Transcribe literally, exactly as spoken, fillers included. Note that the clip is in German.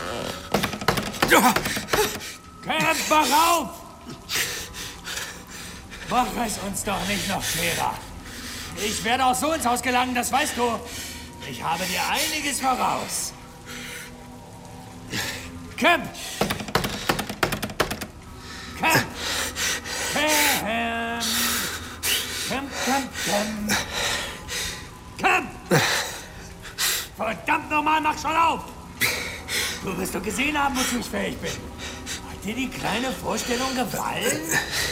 Camp, wach auf! Mach es uns doch nicht noch schwerer. Ich werde auch so ins Haus gelangen, das weißt du. Ich habe dir einiges voraus. Camp! Camp! Camp! Camp, Camp, Camp! Camp! Verdammt nochmal, mach schon auf! Du wirst doch gesehen haben, wozu ich fähig bin. Hat dir die kleine Vorstellung gefallen?